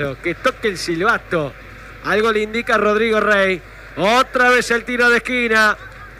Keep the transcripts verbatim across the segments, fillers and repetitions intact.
Que toque el silbato. Algo le indica Rodrigo Rey. Otra vez el tiro de esquina.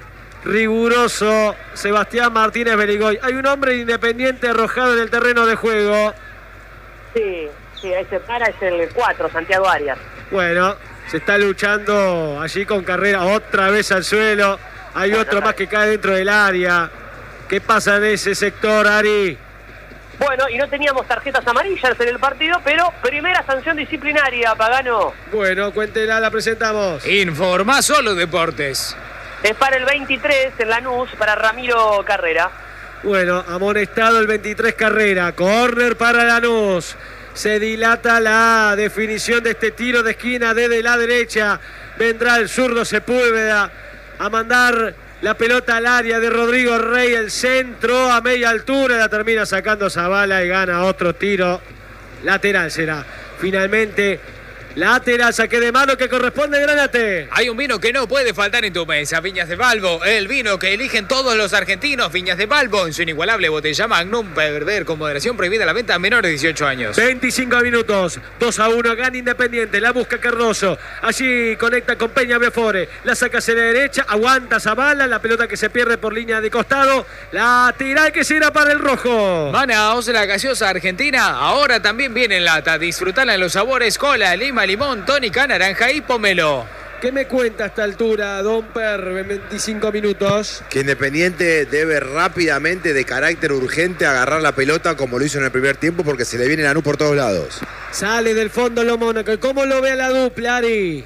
Riguroso Sebastián Martínez Beligoy. Hay un hombre Independiente arrojado en el terreno de juego. Sí, sí, ahí se para, es el cuatro, Santiago Arias. Bueno, se está luchando allí con Carrera. Otra vez al suelo. Hay otro más que cae dentro del área. ¿Qué pasa en ese sector, Ari? Bueno, y no teníamos tarjetas amarillas en el partido, pero primera sanción disciplinaria, Pagano. Bueno, cuéntela, la presentamos. Informa Solo Deportes. Es para el veintitrés en Lanús, para Ramiro Carrera. Bueno, amonestado el veintitrés Carrera. Córner para Lanús. Se dilata la definición de este tiro de esquina desde la derecha. Vendrá el zurdo Sepúlveda a mandar la pelota al área de Rodrigo Rey, el centro a media altura, la termina sacando Zavala y gana otro tiro. Lateral será. Finalmente, lateral, saque de mano que corresponde a Granate. Hay un vino que no puede faltar en tu mesa, Viñas de Balbo, el vino que eligen todos los argentinos. Viñas de Balbo, en su inigualable botella Magnum, perder con moderación, prohibida la venta a menores de dieciocho años. veinticinco minutos, dos a uno, gana Independiente, la busca Cardoso, allí conecta con Peña Biafore, la saca hacia la derecha, aguanta Zavala, la pelota que se pierde por línea de costado, lateral que será para el rojo. Manaos, la gaseosa argentina, ahora también viene en lata, disfrutala en los sabores cola, lima, limón, tónica, naranja y pomelo. ¿Qué me cuenta a esta altura, Don Per, en veinticinco minutos? Que Independiente debe rápidamente, de carácter urgente, agarrar la pelota como lo hizo en el primer tiempo, porque se le viene Lanús por todos lados. Sale del fondo lo Mónaco. ¿Cómo lo ve a la dupla, Ari?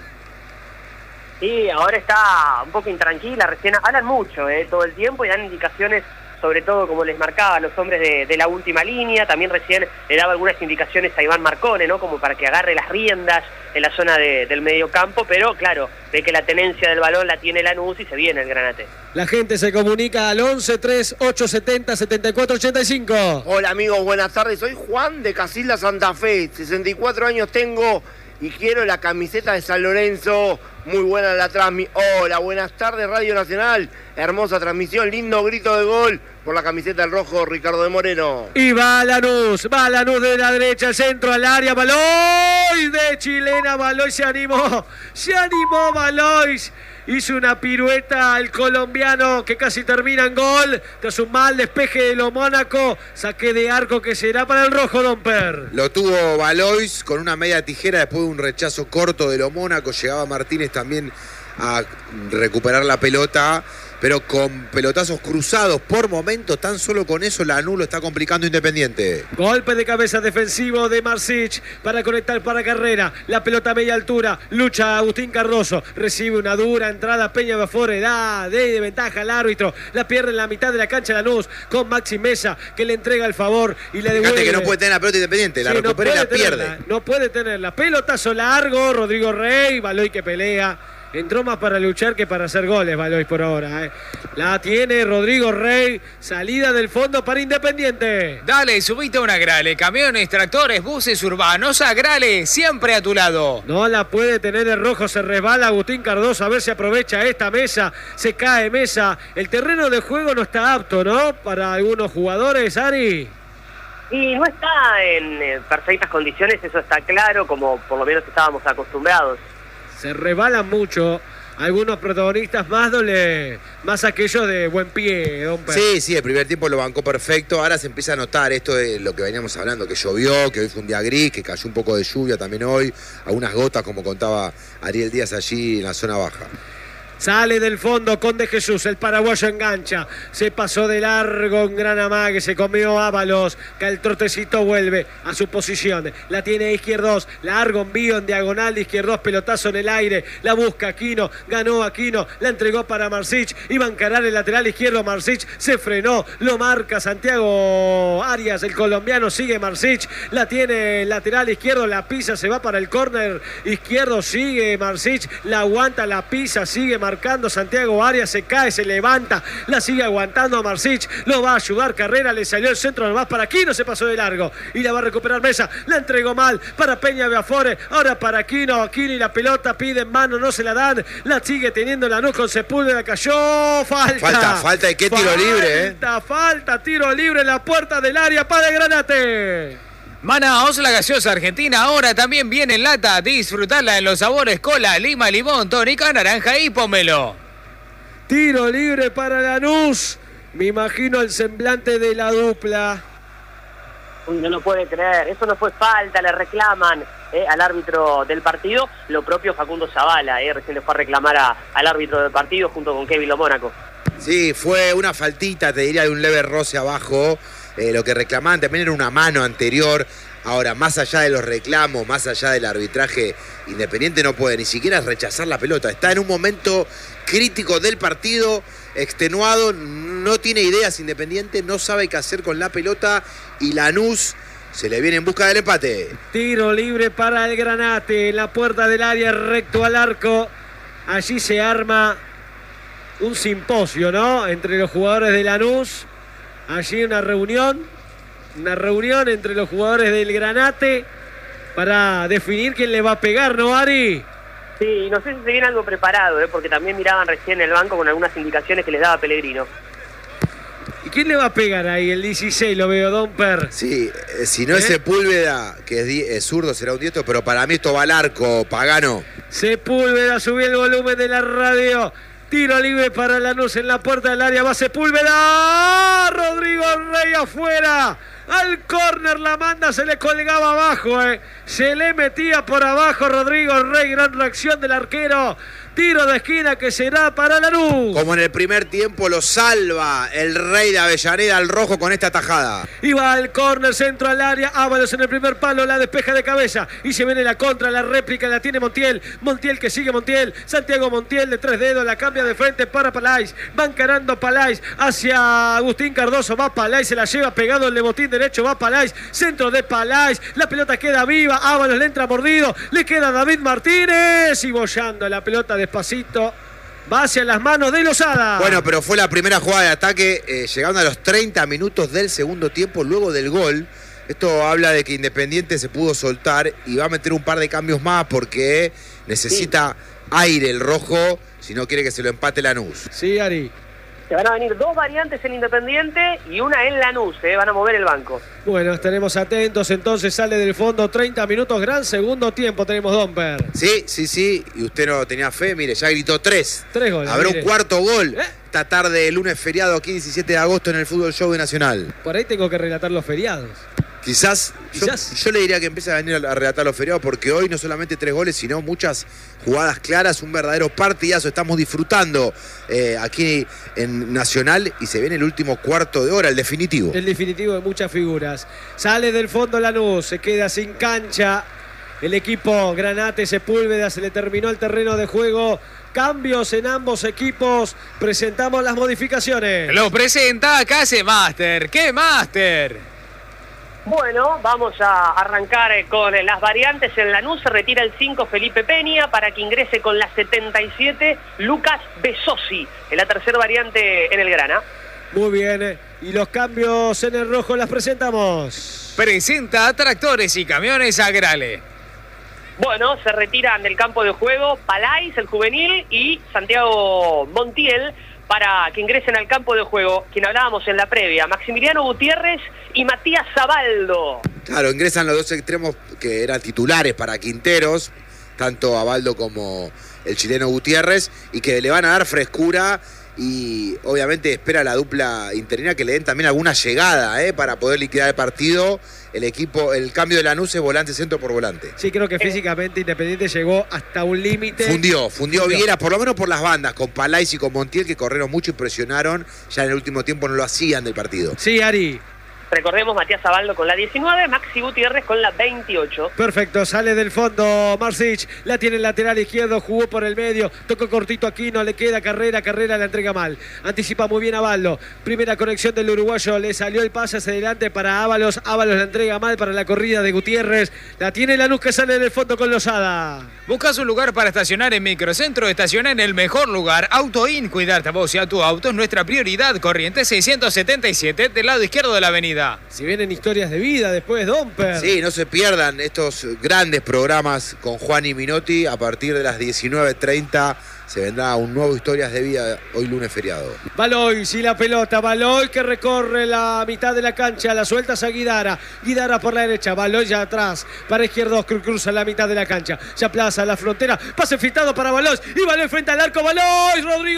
Sí, ahora está un poco intranquila, recién hablan mucho eh, todo el tiempo y dan indicaciones, sobre todo como les marcaba a los hombres de, de la última línea. También recién le daba algunas indicaciones a Iván Marcone, ¿no? Como para que agarre las riendas en la zona de, del mediocampo, pero claro, ve que la tenencia del balón la tiene Lanús y se viene el Granate. La gente se comunica al once tres ocho setenta setenta y cuatro ochenta y cinco. Hola amigos, buenas tardes. Soy Juan de Casilda, Santa Fe. sesenta y cuatro años tengo y quiero la camiseta de San Lorenzo. Muy buena la transmisión. Hola, buenas tardes Radio Nacional. Hermosa transmisión, lindo grito de gol por la camiseta del rojo Ricardo de Moreno. Y va Lanús, va Lanús de la derecha, el centro al área, Valois de chilena, Valois se animó, se animó Valois. Hizo una pirueta al colombiano que casi termina en gol. Tras un mal despeje de lo Mónaco. Saque de arco que será para el rojo, Don Per. Lo tuvo Valois con una media tijera después de un rechazo corto de lo Mónaco. Llegaba Martínez también a recuperar la pelota, pero con pelotazos cruzados por momentos. Tan solo con eso Lanús lo está complicando Independiente. Golpe de cabeza defensivo de Marsic para conectar para Carrera. La pelota a media altura. Lucha Agustín Cardoso. Recibe una dura entrada Peña Bafore. Da de ventaja al árbitro. La pierde en la mitad de la cancha Lanús con Maxi Mesa, que le entrega el favor y le devuelve. Fíjate que no puede tener la pelota Independiente. La sí, recupera no y la tenerla, pierde. No puede tenerla. Pelotazo largo. Rodrigo Rey. Baloy que pelea. Entró más para luchar que para hacer goles, Valois, por ahora. ¿eh? La tiene Rodrigo Rey. Salida del fondo para Independiente. Dale, subite a una Grale. Camiones, tractores, buses urbanos. A Grale, siempre a tu lado. No la puede tener el rojo. Se resbala Agustín Cardoso. A ver si aprovecha esta Mesa. Se cae Mesa. El terreno de juego no está apto, ¿no? Para algunos jugadores, Ari. Y no está en eh, perfectas condiciones, eso está claro, como por lo menos estábamos acostumbrados. Se resbalan mucho algunos protagonistas, más doble, más aquellos de buen pie, Don Per. Sí, sí, el primer tiempo lo bancó perfecto. Ahora se empieza a notar esto de lo que veníamos hablando, que llovió, que hoy fue un día gris, que cayó un poco de lluvia también hoy, algunas gotas, como contaba Ariel Díaz allí en la zona baja. Sale del fondo con De Jesús, el paraguayo engancha, se pasó de largo en gran amague, se comió Ábalos, que el trotecito vuelve a su posición, la tiene Izquierdos, largo envío en diagonal de Izquierdos, pelotazo en el aire, la busca Aquino, ganó Aquino, la entregó para Marsic, iba a encarar el lateral izquierdo, Marsic se frenó, lo marca Santiago Arias, el colombiano, sigue Marsic, la tiene el lateral izquierdo, la pisa, se va para el córner izquierdo, sigue Marsic, la aguanta, la pisa, sigue marcando Santiago Arias, se cae, se levanta, la sigue aguantando a Marsic, lo va a ayudar Carrera, le salió el centro nomás para Aquino, se pasó de largo y la va a recuperar Mesa, la entregó mal para Peña Beafore, ahora para Aquino, Aquino y la pelota pide en mano, no se la dan, la sigue teniendo Lanús con Sepúlveda, cayó, falta. Falta, falta, ¿y qué tiro falta, libre, eh? Falta, falta, tiro libre en la puerta del área para el Granate. Manaos, la gaseosa argentina, ahora también viene en lata. Disfrutarla en los sabores cola, lima, limón, tónica, naranja y pomelo. Tiro libre para Lanús. Me imagino el semblante de la dupla. Uy, no lo puede creer, eso no fue falta, le reclaman eh, al árbitro del partido, lo propio Facundo Zavala, eh, recién le fue a reclamar a, al árbitro del partido junto con Kevin Lo Mónaco. Sí, fue una faltita, te diría, de un leve roce abajo, eh, lo que reclamaban también era una mano anterior. Ahora, más allá de los reclamos, más allá del arbitraje, Independiente no puede ni siquiera rechazar la pelota, está en un momento crítico del partido, extenuado, no tiene ideas Independiente, no sabe qué hacer con la pelota y Lanús se le viene en busca del empate. Tiro libre para el Granate, en la puerta del área, recto al arco. Allí se arma un simposio, ¿no? Entre los jugadores de Lanús. Allí una reunión, una reunión entre los jugadores del Granate para definir quién le va a pegar, ¿no, Ari? Sí, no sé si se viene algo preparado, ¿eh? Porque también miraban recién el banco con algunas indicaciones que les daba Pellegrino. ¿Y quién le va a pegar ahí? El dieciséis, lo veo, Domper. Sí, eh, si no ¿Eh? es Sepúlveda, que es, di- es zurdo, será un diestro, pero para mí esto va al arco, Pagano. Sepúlveda, subí el volumen de la radio. Tiro libre para Lanús en la puerta del área. Va Sepúlveda. Rodrigo Rey afuera. Al córner la manda, se le colgaba abajo. Eh. Se le metía por abajo Rodrigo Rey. Gran reacción del arquero. Tiro de esquina que será para Lanús. Como en el primer tiempo lo salva el Rey de Avellaneda al rojo con esta tajada. Y va al córner, centro al área. Ábalos en el primer palo, la despeja de cabeza. Y se viene la contra, la réplica, la tiene Montiel. Montiel que sigue Montiel. Santiago Montiel de tres dedos, la cambia de frente para Palais. Va encarando Palais hacia Agustín Cardoso. Va Palais, se la lleva pegado el lebotín derecho. Va Palais, centro de Palais. La pelota queda viva. Ábalos le entra mordido. Le queda David Martínez. Y bollando la pelota despacito. Va hacia las manos de Lozada. Bueno, pero fue la primera jugada de ataque, eh, llegando a los treinta minutos del segundo tiempo, luego del gol. Esto habla de que Independiente se pudo soltar y va a meter un par de cambios más porque necesita sí. aire el rojo, si no quiere que se lo empate Lanús. Sí, Ari. Se van a venir dos variantes en Independiente y una en Lanús, ¿eh? Van a mover el banco. Bueno, estaremos atentos, entonces sale del fondo treinta minutos, gran segundo tiempo tenemos, Domper. Sí, sí, sí, y usted no tenía fe, mire, ya gritó tres. Tres goles. Habrá mire. un cuarto gol ¿Eh? esta tarde, el lunes feriado, aquí diecisiete de agosto en el Fútbol Show de Nacional. Por ahí tengo que relatar los feriados. Quizás, Quizás. Yo, yo le diría que empiece a venir a relatar los feriados porque hoy no solamente tres goles, sino muchas jugadas claras, un verdadero partidazo. Estamos disfrutando eh, aquí en Nacional y se viene el último cuarto de hora, el definitivo. El definitivo de muchas figuras. Sale del fondo Lanús, se queda sin cancha. El equipo Granate Sepúlveda, se le terminó el terreno de juego. Cambios en ambos equipos. Presentamos las modificaciones. Lo presenta Case Master. ¿Qué Master? Bueno, vamos a arrancar con las variantes. En Lanús se retira el cinco Felipe Peña para que ingrese con la setenta y siete Lucas Besosi, en la tercera variante en el Grana. Muy bien, y los cambios en el rojo las presentamos. Presenta Tractores y Camiones Agrale. Bueno, se retiran del campo de juego Palais, el juvenil, y Santiago Montiel, para que ingresen al campo de juego, quien hablábamos en la previa, Maximiliano Gutiérrez y Matías Abaldo. Claro, ingresan los dos extremos que eran titulares para Quinteros, tanto Abaldo como el chileno Gutiérrez, y que le van a dar frescura y obviamente espera la dupla interina que le den también alguna llegada eh, para poder liquidar el partido. El equipo, el cambio de Lanús es volante centro por volante. Sí, creo que físicamente Independiente llegó hasta un límite. Fundió, fundió, fundió Viera, por lo menos por las bandas, con Palais y con Montiel, que corrieron mucho y presionaron. Ya en el último tiempo no lo hacían del partido. Sí, Ari. Recordemos, Matías Abaldo con la diecinueve, Maxi Gutiérrez con la veintiocho. Perfecto, sale del fondo Marsic, la tiene el lateral izquierdo, jugó por el medio, tocó cortito aquí, no le queda Carrera, Carrera la entrega mal. Anticipa muy bien Abaldo, primera conexión del uruguayo, le salió el pase hacia adelante para Ábalos, Ábalos la entrega mal para la corrida de Gutiérrez, la tiene Lanús que sale del fondo con Lozada. Buscas un lugar para estacionar en Microcentro, estaciona en el mejor lugar. AutoIn, cuidarte a vos y a tu auto es nuestra prioridad. Corrientes seiscientos setenta y siete del lado izquierdo de la avenida. Si vienen historias de vida después, Domper. Sí, no se pierdan estos grandes programas con Juan y Minotti a partir de las diecinueve treinta se vendrá un nuevo Historias de Vida hoy lunes feriado. Baloy, y la pelota, Baloy que recorre la mitad de la cancha, la suelta a Guidara, Guidara por la derecha, Baloy ya atrás, para izquierdos, cruza la mitad de la cancha, se aplaza la frontera, pase filtrado para Baloy, y Baloy frente al arco, Baloy, Rodrigo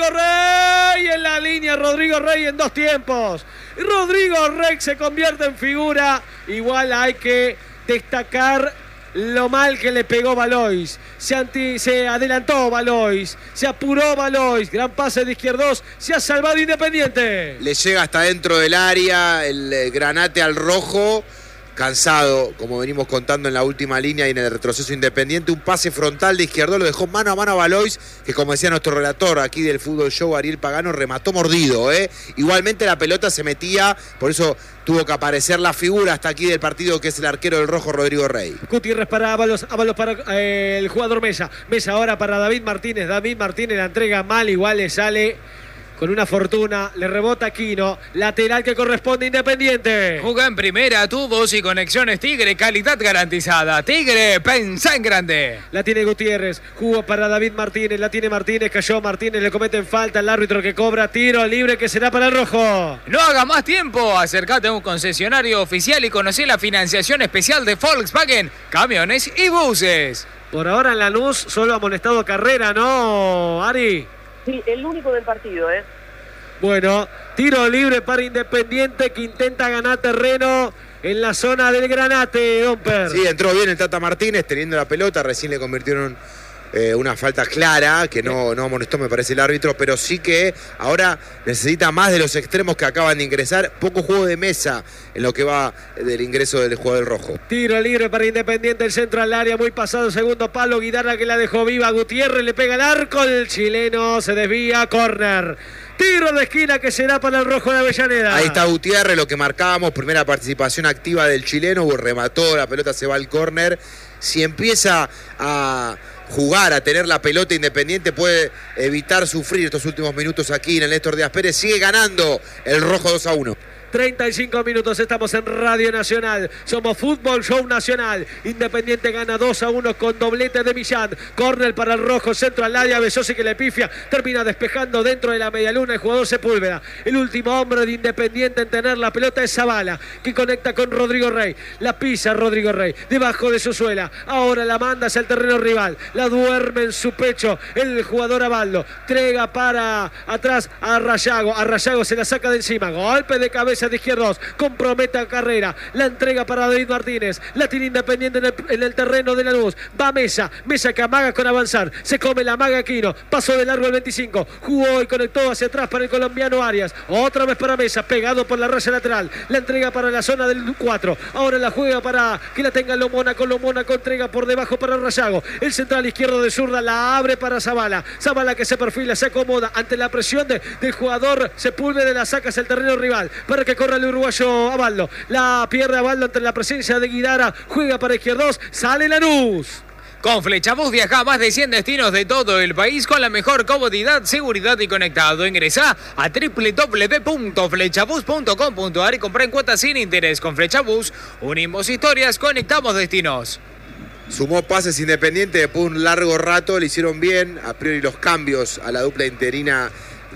Rey en la línea, Rodrigo Rey en dos tiempos, Rodrigo Rey se convierte en figura, igual hay que destacar lo mal que le pegó Valois, se, anti, se adelantó Valois, se apuró Valois, gran pase de izquierdos, se ha salvado Independiente. Le llega hasta dentro del área, el, el granate al rojo, cansado, como venimos contando en la última línea y en el retroceso Independiente, un pase frontal de izquierdo, lo dejó mano a mano a Valois, que como decía nuestro relator aquí del Fútbol Show, Ariel Pagano, remató mordido, ¿eh? Igualmente la pelota se metía, por eso tuvo que aparecer la figura hasta aquí del partido, que es el arquero del rojo, Rodrigo Rey. Gutiérrez para Ábalos, Ábalos para eh, el jugador Mesa, Mesa ahora para David Martínez, David Martínez la entrega mal, igual le sale con una fortuna, le rebota Aquino, lateral que corresponde a Independiente. Jugó en primera, tubos y conexiones Tigre, calidad garantizada. Tigre, pensá en grande. La tiene Gutiérrez, jugó para David Martínez, la tiene Martínez, cayó Martínez, le cometen falta el árbitro que cobra tiro libre que será para el rojo. No haga más tiempo, acércate a un concesionario oficial y conoce la financiación especial de Volkswagen, camiones y buses. Por ahora en Lanús solo ha amonestado Carrera, ¿no, Ari? Sí, el único del partido, ¿eh? Bueno, tiro libre para Independiente que intenta ganar terreno en la zona del Granate, Domper. Sí, entró bien el Tata Martínez teniendo la pelota, recién le convirtieron eh, una falta clara, que no, no amonestó me parece el árbitro, pero sí que ahora necesita más de los extremos que acaban de ingresar, poco juego de mesa en lo que va del ingreso del jugador rojo. Tiro libre para Independiente, el centro al área, muy pasado, segundo palo, Guidara que la dejó viva, Gutiérrez le pega el arco, el chileno se desvía, córner. Tiro de esquina que será para el rojo de Avellaneda. Ahí está Gutiérrez, lo que marcábamos, primera participación activa del chileno, remató, la pelota se va al córner. Si empieza a jugar, a tener la pelota Independiente, puede evitar sufrir estos últimos minutos aquí en el Néstor Díaz Pérez. Sigue ganando el rojo dos a uno. treinta y cinco minutos, estamos en Radio Nacional, somos Fútbol Show Nacional. Independiente gana dos a uno con doblete de Millán, córner para el rojo, centro al área, Besosi que le pifia, termina despejando dentro de la medialuna el jugador Sepúlveda. El último hombre de Independiente en tener la pelota es Zavala, que conecta con Rodrigo Rey, la pisa Rodrigo Rey, debajo de su suela, ahora la manda hacia el terreno rival, la duerme en su pecho el jugador Abaldo, entrega para atrás a Rayago, a Rayago se la saca de encima, golpe de cabeza de izquierdos, compromete a Carrera, la entrega para David Martínez, la tiene Independiente en el, en el terreno de la luz, va Mesa, Mesa que amaga con avanzar, se come la maga Aquino, pasó de largo el veinticinco, jugó y conectó hacia atrás para el colombiano Arias, otra vez para Mesa, pegado por la raya lateral, la entrega para la zona del cuatro, ahora la juega para que la tenga Lomónaco, Lomónaco entrega por debajo para Rayago, el central izquierdo de zurda la abre para Zavala, Zavala que se perfila, se acomoda ante la presión de, del jugador Sepúlveda, la saca hacia el terreno rival, para que corre el uruguayo Abaldo, la pierde Abaldo ante la presencia de Guidara, juega para izquierdos, sale Lanús. Con Flechabús viaja a más de cien destinos de todo el país con la mejor comodidad, seguridad y conectado. Ingresa a doble u doble u doble u punto flechabús punto com punto a r y compra en cuotas sin interés. Con Flechabús unimos historias, conectamos destinos. Sumó pases Independiente después de un largo rato, le hicieron bien, a priori los cambios a la dupla interina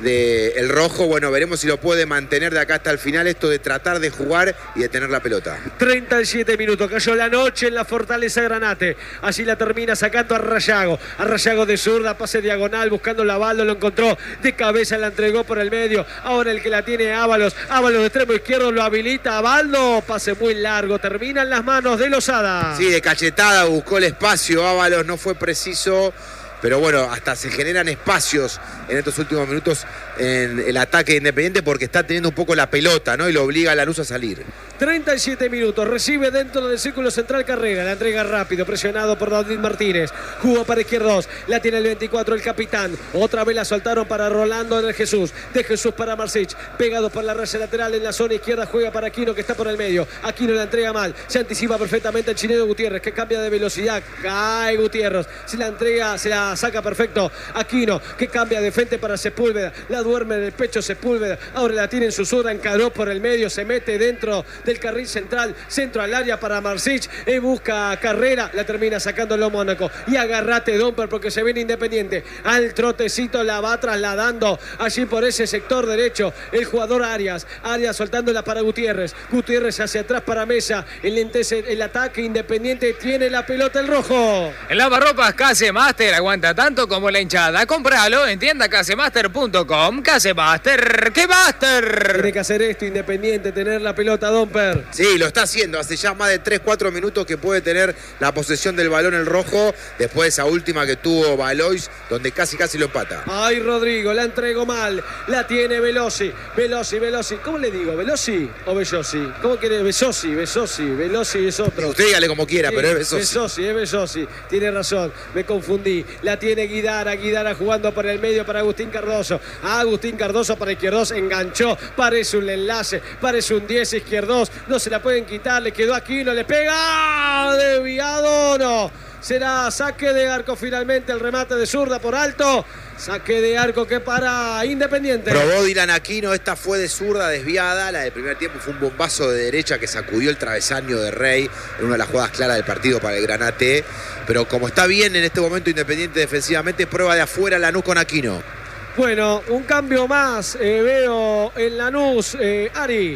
de el rojo, bueno, veremos si lo puede mantener de acá hasta el final, esto de tratar de jugar y de tener la pelota. treinta y siete minutos, cayó la noche en la Fortaleza Granate, así la termina sacando a Rayago, a Rayago de zurda, pase diagonal, buscando la Abaldo, lo encontró de cabeza, la entregó por el medio, ahora el que la tiene Ábalos, Ábalos de extremo izquierdo lo habilita, Abaldo, pase muy largo, termina en las manos de Lozada. Sí, de cachetada, buscó el espacio, Ábalos no fue preciso, pero bueno, hasta se generan espacios en estos últimos minutos en el ataque Independiente porque está teniendo un poco la pelota, ¿no? Y lo obliga a Lanús a salir. treinta y siete minutos, recibe dentro del círculo central Carrera, la entrega rápido, presionado por David Martínez, jugó para izquierdos, la tiene el veinticuatro, el capitán, otra vez la soltaron para Rolando de Jesús, de Jesús para Marcich, pegado por la raya lateral en la zona izquierda, juega para Aquino que está por el medio, Aquino la entrega mal, se anticipa perfectamente el chileno Gutiérrez que cambia de velocidad, cae Gutiérrez, se la entrega, se la saca perfecto Aquino que cambia de frente para Sepúlveda, la duerme en el pecho Sepúlveda. Ahora la tiene en su zurda, encaró por el medio, se mete dentro del carril central, centro al área para Marsic, y busca carrera, la termina sacándolo Mónaco. Y agarrate, Domper, porque se viene Independiente. Al trotecito la va trasladando allí por ese sector derecho el jugador Arias. Arias soltándola para Gutiérrez. Gutiérrez hacia atrás para Mesa. El, el ataque Independiente tiene la pelota el rojo. El lavarropas Casemaster aguanta tanto como la hinchada. Cómpralo en tienda casemaster punto com. Casemaster, ¡qué master! Tiene que hacer esto Independiente, tener la pelota, Domper. Sí, lo está haciendo. Hace ya más de tres cuatro minutos que puede tener la posesión del balón el rojo. Después de esa última que tuvo Valois, donde casi casi lo empata. Ay, Rodrigo, la entregó mal. La tiene Velosi. Velosi, Velosi. ¿Cómo le digo? ¿Velosi o Bellosi? ¿Cómo quiere? Besosi, Besosi. Velosi es otro. Usted dígale como quiera, sí, pero es Besosi. Besosi, es Besosi. Tiene razón, me confundí. La tiene Guidara, Guidara jugando por el medio para Agustín Cardoso. Agustín Cardoso para Izquierdos, enganchó. Parece un enlace, parece un diez Izquierdos. No se la pueden quitar, le quedó Aquino, le pega. Desviado, no. Será saque de arco finalmente, el remate de zurda por alto. Saque de arco que para Independiente. Probó Dylan Aquino, esta fue de zurda desviada. La del primer tiempo fue un bombazo de derecha que sacudió el travesaño de Rey en una de las jugadas claras del partido para el Granate. Pero como está bien en este momento Independiente defensivamente, prueba de afuera Lanús con Aquino. Bueno, un cambio más eh, veo en Lanús, eh, Ari.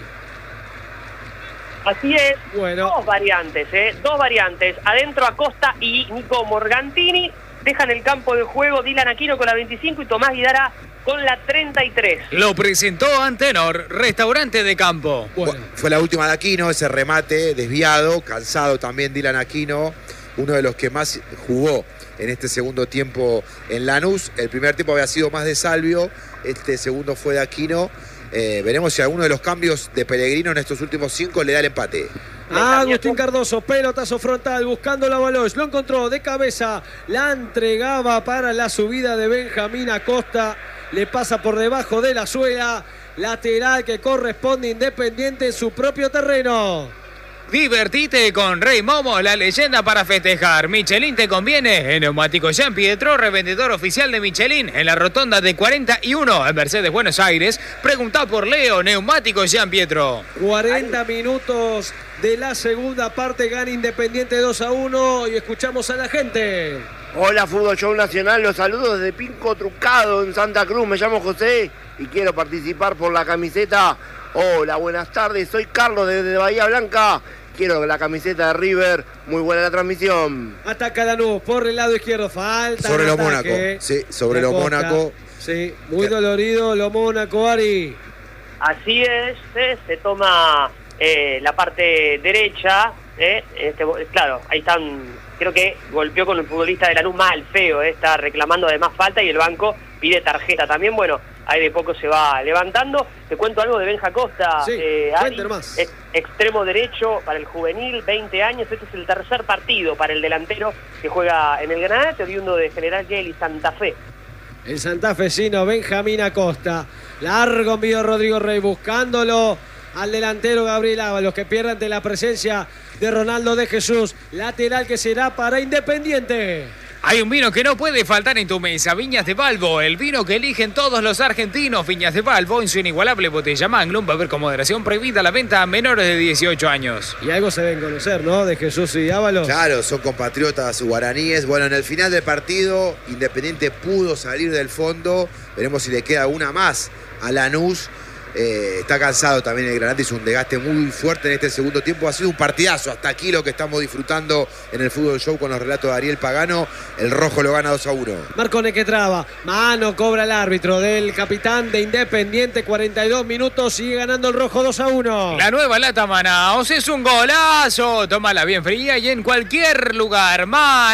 Así es, bueno. Dos variantes, ¿eh? Dos variantes. Adentro Acosta y Nico Morgantini. Dejan el campo de juego Dylan Aquino con la veinticinco y Tomás Guidara con la treinta y tres. Lo presentó Antenor, restaurante de campo. Bueno. Fue la última de Aquino, ese remate desviado, cansado también Dylan Aquino, uno de los que más jugó en este segundo tiempo en Lanús. El primer tiempo había sido más de Salvio, este segundo fue de Aquino. Eh, veremos si alguno de los cambios de Pellegrino en estos últimos cinco le da el empate. Ah, Agustín Cardoso, pelotazo frontal, buscando la Valois, lo encontró de cabeza, la entregaba para la subida de Benjamín Acosta, le pasa por debajo de la suela, lateral que corresponde Independiente en su propio terreno. Divertite con Rey Momo, la leyenda para festejar. Michelin te conviene. En Neumáticos Jean Pietro, revendedor oficial de Michelin, en la rotonda de cuarenta y uno en Mercedes, Buenos Aires. Preguntá por Leo, Neumáticos Jean Pietro. cuarenta minutos de la segunda parte, gana Independiente dos a uno y escuchamos a la gente. Hola, Fútbol Show Nacional, los saludos desde Pinco Trucado en Santa Cruz. Me llamo José y quiero participar por la camiseta. Hola, buenas tardes, soy Carlos desde Bahía Blanca. Quiero la camiseta de River, muy buena la transmisión. Ataca Lanús por el lado izquierdo, falta. Sobre lo Mónaco, sí, sobre lo Mónaco. Sí, muy dolorido lo Mónaco, Ari. Así es, ¿eh? Se toma eh, la parte derecha, ¿eh? Este, claro, ahí están, creo que golpeó con el futbolista de Lanús mal, feo, ¿eh? Está reclamando además falta y el banco pide tarjeta también, bueno. Ahí de poco se va levantando. Te cuento algo de Benja Costa. Sí, eh, Ari, más. Ex, extremo derecho para el juvenil, veinte años. Este es el tercer partido para el delantero que juega en el Granate, oriundo de General Gelli, Santa Fe. El santafesino Benjamín Acosta. Largo envío Rodrigo Rey buscándolo al delantero Gabriel Ábalos, que pierde ante la presencia de Ronaldo de Jesús. Lateral que será para Independiente. Hay un vino que no puede faltar en tu mesa, Viñas de Balbo, el vino que eligen todos los argentinos. Viñas de Balbo, en su inigualable botella Magnum, beber con moderación, prohibida la venta a menores de dieciocho años. Y algo se deben conocer, ¿no? De Jesús y Ábalos. Claro, son compatriotas guaraníes. Bueno, en el final del partido, Independiente pudo salir del fondo. Veremos si le queda una más a Lanús. Eh, está cansado también el Granate, hizo un desgaste muy fuerte en este segundo tiempo. Ha sido un partidazo, hasta aquí lo que estamos disfrutando en el Fútbol Show con los relatos de Ariel Pagano. El rojo lo gana dos a uno. Marcone que traba, mano cobra el árbitro del capitán de Independiente, cuarenta y dos minutos, sigue ganando el rojo dos a uno. La nueva lata Manaos es un golazo, tómala bien fría y en cualquier lugar.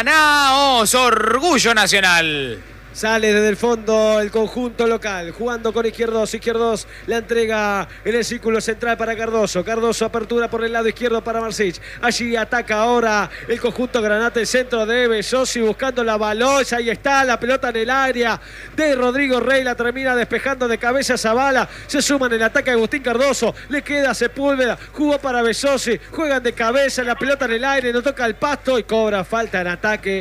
Manaos, orgullo nacional. Sale desde el fondo el conjunto local, jugando con Izquierdos, Izquierdos la entrega en el círculo central para Cardoso, Cardoso apertura por el lado izquierdo para Marsic, allí ataca ahora el conjunto Granate, el centro de Besosi buscando la Valois, ahí está la pelota en el área de Rodrigo Rey, la termina despejando de cabeza Zavala, se suma en el ataque Agustín Cardoso, le queda Sepúlveda, jugó para Besosi, juegan de cabeza, la pelota en el aire, no toca el pasto y cobra falta en ataque.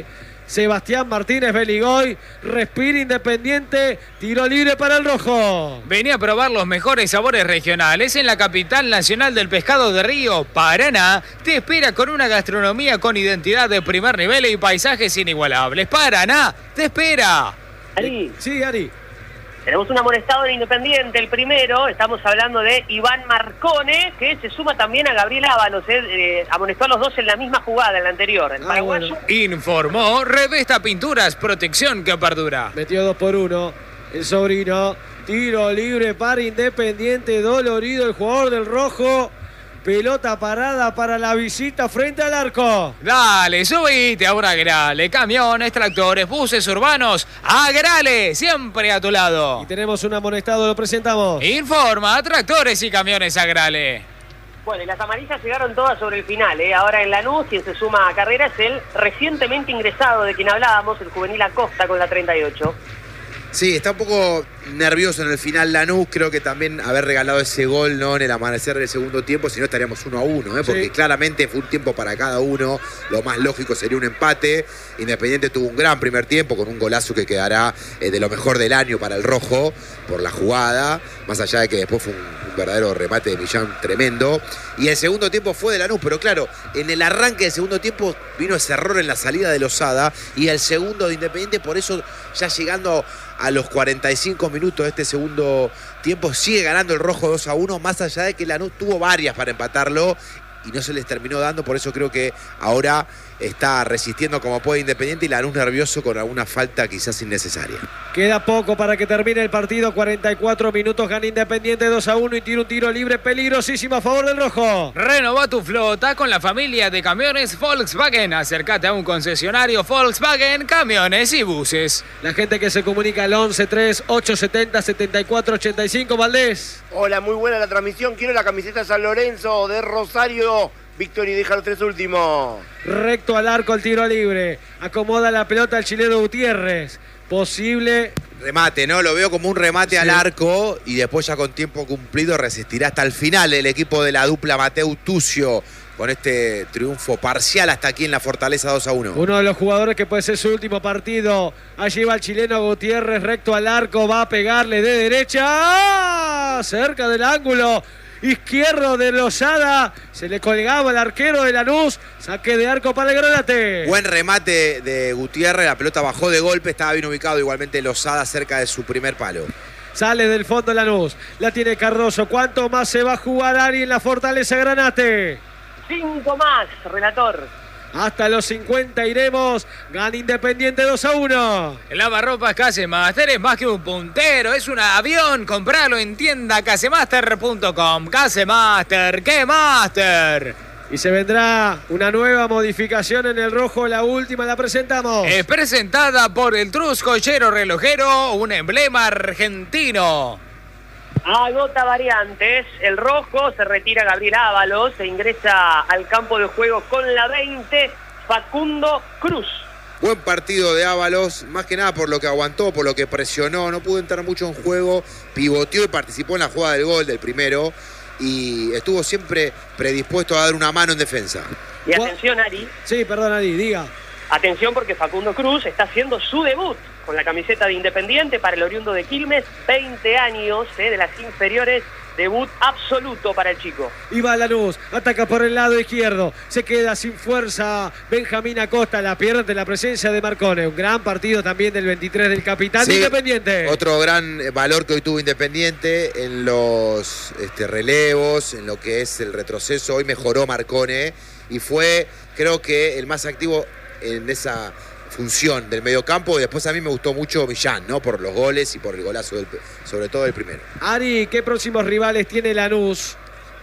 Sebastián Martínez Beligoy. Respira Independiente. Tiro libre para el rojo. Venía a probar los mejores sabores regionales en la capital nacional del pescado de río, Paraná. Te espera con una gastronomía con identidad de primer nivel y paisajes inigualables. Paraná, te espera. Ari, Sí, Ari. tenemos un amonestado en Independiente, el primero. Estamos hablando de Iván Marcone, que se suma también a Gabriel Ábalos. Eh, eh, amonestó a los dos en la misma jugada, en la anterior. El Ah, paraguayo. bueno. Informó Revesta Pinturas, protección que perdura. Metió dos por uno. El sobrino. Tiro libre para Independiente. Dolorido el jugador del rojo. Pelota parada para la visita frente al arco. Dale, subite a un Agrale. Camiones, tractores, buses urbanos. Agrale, siempre a tu lado. Y tenemos un amonestado, lo presentamos. Informa, tractores y camiones Agrale. Bueno, y las amarillas llegaron todas sobre el final, ¿eh? Ahora en Lanús, quien se suma a carrera es el recientemente ingresado de quien hablábamos, el juvenil Acosta con la treinta y ocho. Sí, está un poco nervioso en el final Lanús. Creo que también haber regalado ese gol, ¿no?, en el amanecer del segundo tiempo, si no estaríamos uno a uno, ¿eh? Porque Sí. claramente fue un tiempo para cada uno. Lo más lógico sería un empate. Independiente tuvo un gran primer tiempo con un golazo que quedará eh, de lo mejor del año para el rojo por la jugada, más allá de que después fue un, un verdadero remate de Millán tremendo. Y el segundo tiempo fue de Lanús, pero claro, en el arranque del segundo tiempo vino ese error en la salida de Lozada y el segundo de Independiente, por eso ya llegando a los cuarenta y cinco minutos de este segundo tiempo sigue ganando el rojo dos a uno, más allá de que Lanús tuvo varias para empatarlo y no se les terminó dando. Por eso creo que ahora está resistiendo como puede Independiente y Lanús nervioso con alguna falta quizás innecesaria. Queda poco para que termine el partido. cuarenta y cuatro minutos. Gana Independiente dos a uno y tira un tiro libre peligrosísimo a favor del rojo. Renova tu flota con la familia de camiones Volkswagen. Acércate a un concesionario Volkswagen, camiones y buses. La gente que se comunica al once tres ocho setenta setenta y cuatro ochenta y cinco. Valdés. Hola, muy buena la transmisión. Quiero la camiseta San Lorenzo de Rosario. Víctor, y deja los tres últimos. Recto al arco el tiro libre. Acomoda la pelota el chileno Gutiérrez. Posible. Remate, ¿no? Lo veo como un remate Sí. al arco y después ya con tiempo cumplido resistirá hasta el final el equipo de la dupla Mateu Tucio con este triunfo parcial hasta aquí en la Fortaleza dos a uno. Uno de los jugadores que puede ser su último partido. Allí va el chileno Gutiérrez recto al arco. Va a pegarle de derecha. ¡Ah! Cerca del ángulo izquierdo de Lozada. Se le colgaba el arquero de Lanús. Saque de arco para el Granate. Buen remate de Gutiérrez, la pelota bajó de golpe, estaba bien ubicado igualmente Lozada cerca de su primer palo. Sale del fondo Lanús. La tiene Cardoso. ¿Cuánto más se va a jugar Ari en la Fortaleza Granate? Cinco más, relator. Hasta los cincuenta iremos. Gana Independiente dos a uno. El lavarropas Casemaster es más que un puntero, es un avión. Compralo en tienda casemaster punto com. Casemaster, ¿qué master? Y se vendrá una nueva modificación en el rojo. La última la presentamos. Es presentada por el Trus Cochero Relojero, un emblema argentino. Agota variantes. El rojo se retira Gabriel Ábalos. Se ingresa al campo de juego con la veinte. Facundo Cruz. Buen partido de Ábalos, más que nada por lo que aguantó, por lo que presionó, no pudo entrar mucho en juego, pivoteó y participó en la jugada del gol del primero y estuvo siempre predispuesto a dar una mano en defensa. Y atención, Ari. Sí, perdón, Ari, diga. Atención porque Facundo Cruz está haciendo su debut con la camiseta de Independiente para el oriundo de Quilmes. veinte años eh, de las inferiores. Debut absoluto para el chico. Y va Lanús, ataca por el lado izquierdo, se queda sin fuerza Benjamín Acosta, la pierde ante la presencia de Marcone. Un gran partido también del veintitrés del capitán Sí, de Independiente. Otro gran valor que hoy tuvo Independiente en los este, relevos, en lo que es el retroceso. Hoy mejoró Marcone y fue, creo que, el más activo en esa función del mediocampo. Y después a mí me gustó mucho Millán, ¿no? Por los goles y por el golazo, del, sobre todo el primero. Ari, ¿qué próximos rivales tiene Lanús?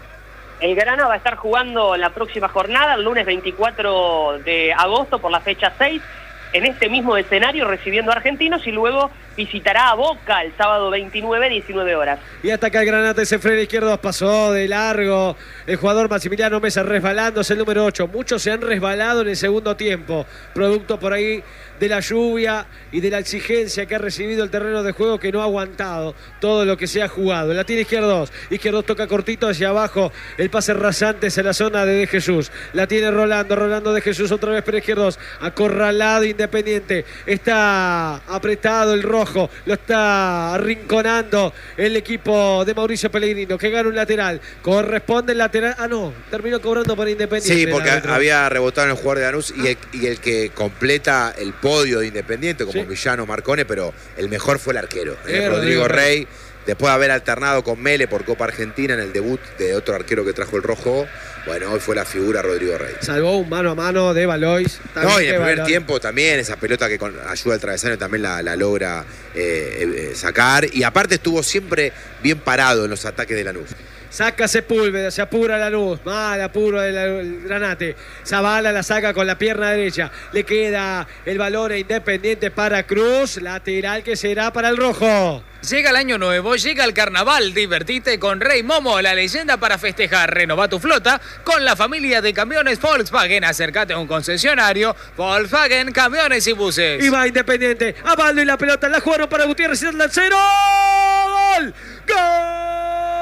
El Grana va a estar jugando la próxima jornada, el lunes veinticuatro de agosto por la fecha seis, en este mismo escenario recibiendo a Argentinos, y luego visitará a Boca el sábado veintinueve, diecinueve horas. Y ataca el Granate, se frena izquierdo, pasó de largo el jugador Maximiliano Mesa resbalándose, el número ocho. Muchos se han resbalado en el segundo tiempo, producto por ahí de la lluvia y de la exigencia que ha recibido el terreno de juego, que no ha aguantado todo lo que se ha jugado. La tiene Izquierdos, Izquierdos toca cortito hacia abajo, el pase rasante hacia la zona de De Jesús. La tiene Rolando, Rolando De Jesús otra vez para Izquierdos, acorralado Independiente. Está apretado el rojo, lo está arrinconando el equipo de Mauricio Pellegrino, que gana un lateral. Corresponde el lateral. Ah, no, terminó cobrando para Independiente. Sí, porque había rebotado en el jugador de Lanús y el, y el que completa el podio de Independiente, como sí. Villano Marcone, pero el mejor fue el arquero, eh, Rodrigo, Rodrigo Rey. Rey. Después de haber alternado con Mele por Copa Argentina en el debut de otro arquero que trajo el rojo, bueno, hoy fue la figura Rodrigo Rey. Salvó un mano a mano de Valois. No, y en el primer Valois. tiempo también, esa pelota que con ayuda al travesaño también la, la logra eh, eh, sacar. Y aparte estuvo siempre bien parado en los ataques de Lanús. Saca Sepúlveda, se apura Lanús, mal apuro del Granate. Zavala la saca con la pierna derecha. Le queda el balón a Independiente para Cruz, lateral que será para el rojo. Llega el año nuevo, llega el carnaval, divertite con Rey Momo, la leyenda para festejar. Renova tu flota con la familia de camiones Volkswagen. Acércate a un concesionario Volkswagen, camiones y buses. Y va Independiente, Abaldo y la pelota, la jugaron para Gutiérrez y el tercero. ¡Gol! ¡Gol!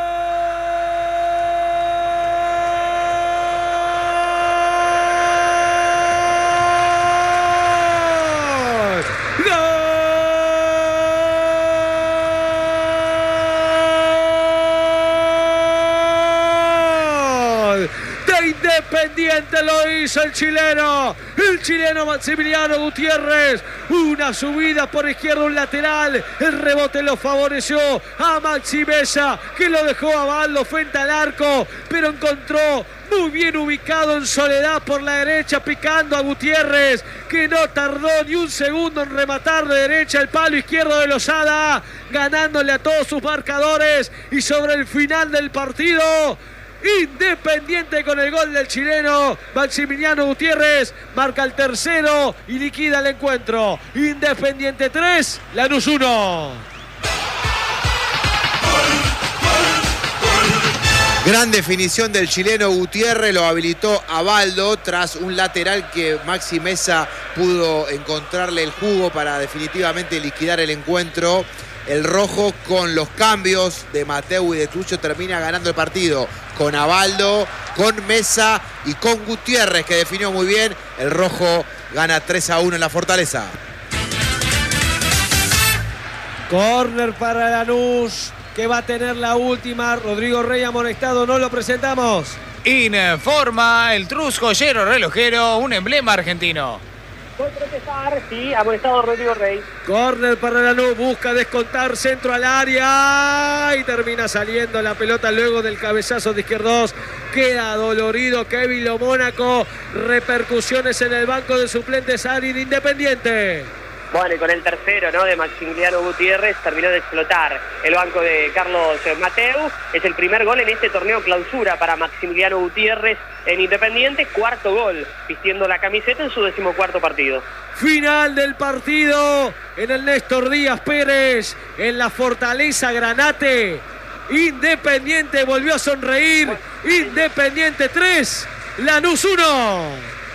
Independiente lo hizo el chileno, el chileno Maximiliano Gutiérrez. Una subida por izquierda, un lateral. El rebote lo favoreció a Maxi Mesa, que lo dejó a Baldo frente al arco, pero encontró muy bien ubicado en soledad por la derecha, picando a Gutiérrez, que no tardó ni un segundo en rematar de derecha el palo izquierdo de Lozada, ganándole a todos sus marcadores. Y sobre el final del partido, Independiente con el gol del chileno Maximiliano Gutiérrez marca el tercero y liquida el encuentro. Independiente tres, Lanús uno. Gran definición del chileno Gutiérrez, lo habilitó a Baldo tras un lateral que Maxi Mesa pudo encontrarle el jugo para definitivamente liquidar el encuentro. El rojo, con los cambios de Mateu y de Tucho, termina ganando el partido con Abaldo, con Mesa y con Gutiérrez, que definió muy bien. El rojo gana tres a uno en la Fortaleza. Córner para Lanús, que va a tener la última. Rodrigo Rey amonestado, no lo presentamos. Informa el Trus Joyero Relojero, un emblema argentino. Por protestar, sí, amonestado Rodrigo Rey. Córner para Lanús, busca descontar, centro al área y termina saliendo la pelota luego del cabezazo de Izquierdos. Queda dolorido Kevin Lo Mónaco. Repercusiones en el banco de suplentes Ari de Independiente. Bueno, y con el tercero, ¿no?, de Maximiliano Gutiérrez, terminó de explotar el banco de Carlos Mateu. Es el primer gol en este torneo clausura para Maximiliano Gutiérrez en Independiente. Cuarto gol, vistiendo la camiseta en su decimocuarto partido. Final del partido en el Néstor Díaz Pérez, en la Fortaleza Granate. Independiente volvió a sonreír. Independiente tres, Lanús uno.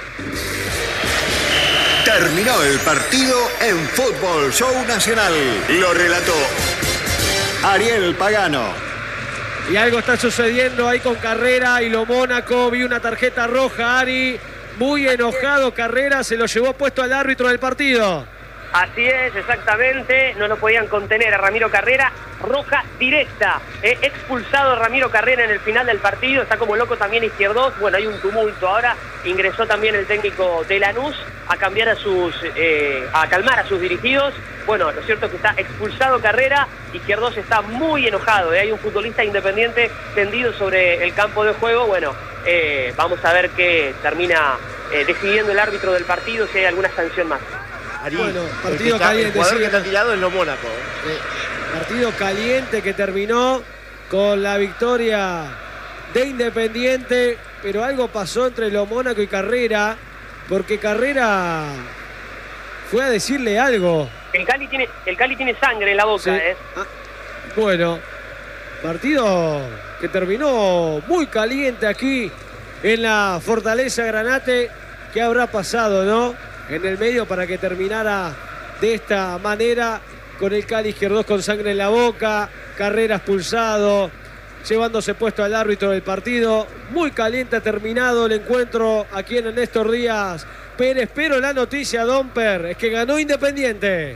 Terminó el partido en Fútbol Show Nacional. Lo relató Ariel Pagano. Y algo está sucediendo ahí con Carrera y Lo Mónaco. Vi una tarjeta roja, Ari. Muy enojado Carrera, se lo llevó puesto al árbitro del partido. Así es, exactamente. No lo podían contener a Ramiro Carrera. Roja directa. Eh, expulsado Ramiro Carrera en el final del partido. Está como loco también Izquierdos. Bueno, hay un tumulto ahora. Ingresó también el técnico de Lanús a cambiar a sus, eh, a calmar a sus dirigidos. Bueno, lo cierto es que está expulsado Carrera. Izquierdos está muy enojado. Eh. Hay un futbolista Independiente tendido sobre el campo de juego. Bueno, eh, vamos a ver qué termina eh, decidiendo el árbitro del partido, si hay alguna sanción más. Ari, bueno, partido el que está, caliente. El jugador sí, que está tirado es Lo Mónaco. Eh, partido caliente que terminó con la victoria de Independiente, pero algo pasó entre Lo Mónaco y Carrera, porque Carrera fue a decirle algo. El Cali tiene, el Cali tiene sangre en la boca, sí. ¿eh? Ah, bueno, partido que terminó muy caliente aquí en la Fortaleza Granate. ¿Qué habrá pasado, no?, en el medio para que terminara de esta manera, con el Cali Izquierdos con sangre en la boca, Carrera expulsado, llevándose puesto al árbitro del partido. Muy caliente ha terminado el encuentro aquí en el Néstor Díaz Pérez, pero la noticia, Domper, es que ganó Independiente.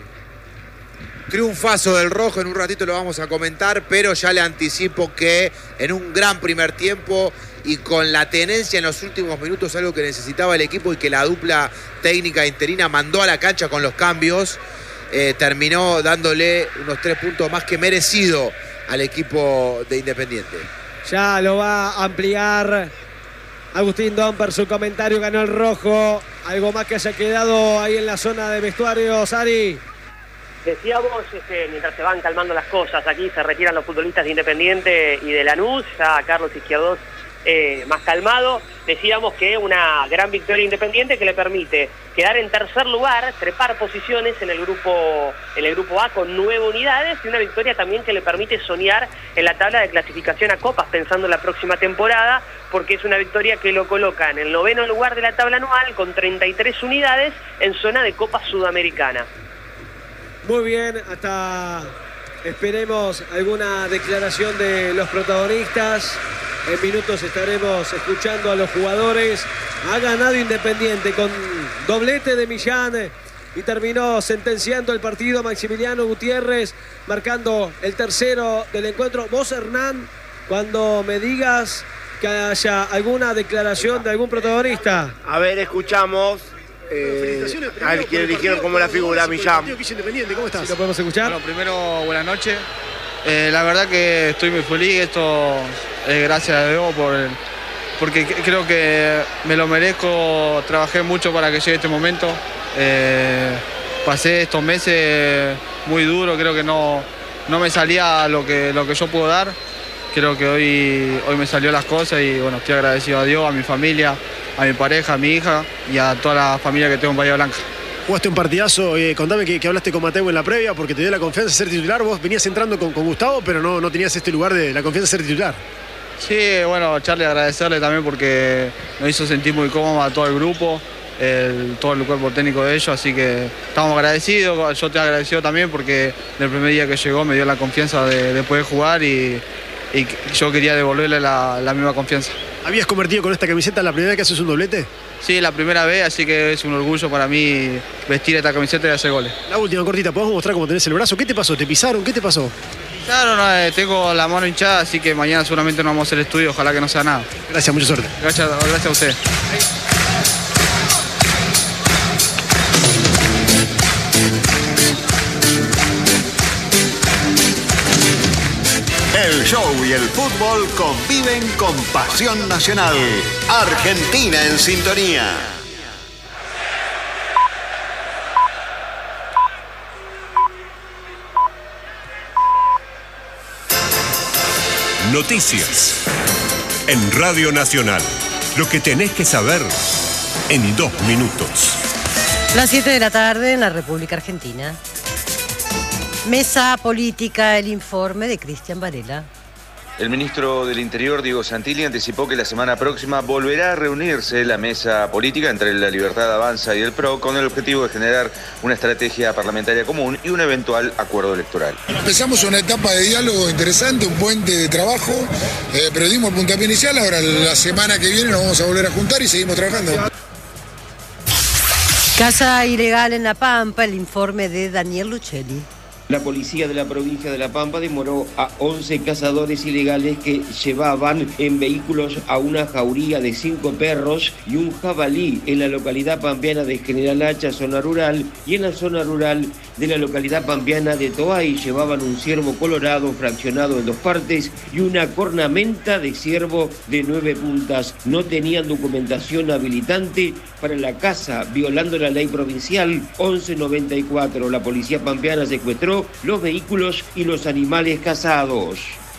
Triunfazo del rojo, en un ratito lo vamos a comentar, pero ya le anticipo que en un gran primer tiempo y con la tenencia en los últimos minutos, algo que necesitaba el equipo y que la dupla técnica interina mandó a la cancha con los cambios, eh, terminó dándole unos tres puntos más que merecido al equipo de Independiente. Ya lo va a ampliar Agustín Domper, su comentario, ganó el rojo. ¿Algo más que haya quedado ahí en la zona de vestuario, Sari? Decíamos, este, mientras se van calmando las cosas, aquí se retiran los futbolistas de Independiente y de Lanús, ya Carlos Izquierdos eh, más calmado. Decíamos que una gran victoria Independiente que le permite quedar en tercer lugar, trepar posiciones en el grupo en el grupo A con nueve unidades, y una victoria también que le permite soñar en la tabla de clasificación a Copas pensando en la próxima temporada, porque es una victoria que lo coloca en el noveno lugar de la tabla anual con treinta y tres unidades en zona de Copa Sudamericana. Muy bien, hasta esperemos alguna declaración de los protagonistas. En minutos estaremos escuchando a los jugadores. Ha ganado Independiente con doblete de Millán y terminó sentenciando el partido Maximiliano Gutiérrez, marcando el tercero del encuentro. Vos, Hernán, cuando me digas que haya alguna declaración de algún protagonista. A ver, escuchamos. Eh, al que eligieron como la figura, Millán. ¿Cómo estás? ¿Sí lo podemos escuchar? Bueno, primero, buenas noches. Eh, la verdad que estoy muy feliz. Esto es gracias a Dios por el, porque creo que me lo merezco. Trabajé mucho para que llegue este momento. Eh, pasé estos meses muy duros. Creo que no, no me salía lo que, lo que yo puedo dar. Creo que hoy, hoy me salió las cosas y bueno, estoy agradecido a Dios, a mi familia, a mi pareja, a mi hija y a toda la familia que tengo en Bahía Blanca. Jugaste un partidazo, eh, contame que, que hablaste con Mateo en la previa porque te dio la confianza de ser titular. Vos venías entrando con, con Gustavo, pero no, no tenías este lugar de la confianza de ser titular. Sí, bueno, Charlie, agradecerle también porque nos hizo sentir muy cómodo a todo el grupo, el, todo el cuerpo técnico de ellos, así que estamos agradecidos. Yo te agradecido también porque el primer día que llegó me dio la confianza de, de poder jugar y, y yo quería devolverle la, la misma confianza. ¿Habías convertido con esta camiseta la primera vez que haces un doblete? Sí, la primera vez, así que es un orgullo para mí vestir esta camiseta y hacer goles. La última cortita, ¿podemos mostrar cómo tenés el brazo? ¿Qué te pasó? ¿Te pisaron? ¿Qué te pasó? Claro, no, eh, tengo la mano hinchada, así que mañana seguramente no vamos a hacer estudio, ojalá que no sea nada. Gracias, mucha suerte. Gracias, gracias a usted. El show y el fútbol conviven con pasión nacional. Argentina en sintonía. Noticias en Radio Nacional. Lo que tenés que saber en dos minutos. Las siete de la tarde en la República Argentina. Mesa Política, el informe de Cristian Varela. El ministro del Interior, Diego Santilli, anticipó que la semana próxima volverá a reunirse la mesa política entre la Libertad Avanza y el P R O con el objetivo de generar una estrategia parlamentaria común y un eventual acuerdo electoral. Empezamos una etapa de diálogo interesante, un puente de trabajo, eh, pero dimos el puntapié inicial. Ahora la semana que viene nos vamos a volver a juntar y seguimos trabajando. Casa ilegal en La Pampa, el informe de Daniel Luchelli. La policía de la provincia de La Pampa demoró a once cazadores ilegales que llevaban en vehículos a una jauría de cinco perros y un jabalí en la localidad pampeana de General Hacha, zona rural, y en la zona rural de la localidad pampeana de Toay llevaban un ciervo colorado fraccionado en dos partes y una cornamenta de ciervo de nueve puntas. No tenían documentación habilitante para la caza, violando la ley provincial once noventa y cuatro. La policía pampeana secuestró los vehículos y los animales cazados.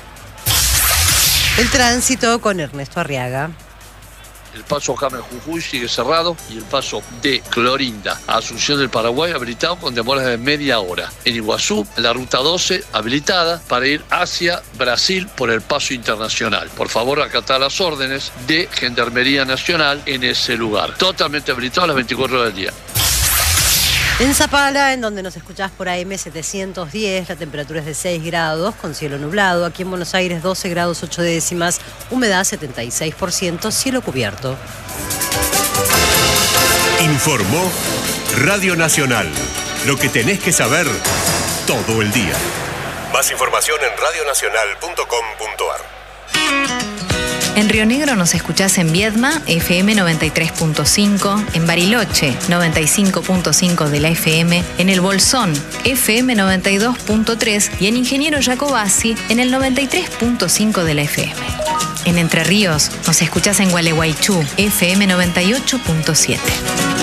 El tránsito con Ernesto Arriaga. El paso a Carmen Jujuy sigue cerrado y el paso de Clorinda a Asunción del Paraguay habilitado con demoras de media hora. En Iguazú, la ruta doce habilitada para ir hacia Brasil por el paso internacional. Por favor, acatar las órdenes de Gendarmería Nacional en ese lugar. Totalmente habilitado a las veinticuatro horas del día. En Zapala, en donde nos escuchás por A M setecientos diez, la temperatura es de seis grados, con cielo nublado. Aquí en Buenos Aires, doce grados ocho décimas, humedad setenta y seis por ciento, cielo cubierto. Informó Radio Nacional. Lo que tenés que saber todo el día. Más información en radio nacional punto com punto a r. En Río Negro nos escuchás en Viedma, F M noventa y tres punto cinco, en Bariloche, noventa y cinco punto cinco de la F M, en El Bolsón, F M noventa y dos punto tres y en Ingeniero Jacobasi, en el noventa y tres punto cinco de la F M. En Entre Ríos nos escuchás en Gualeguaychú, F M noventa y ocho punto siete.